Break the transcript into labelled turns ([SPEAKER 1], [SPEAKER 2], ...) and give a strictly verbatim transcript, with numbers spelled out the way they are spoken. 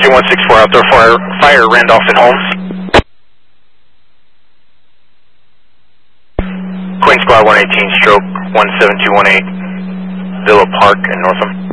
[SPEAKER 1] Energy one six four, outdoor fire, fire Randolph and Holmes. Queen Squad one eighteen, stroke one seven two one eight, Villa Park in Northam.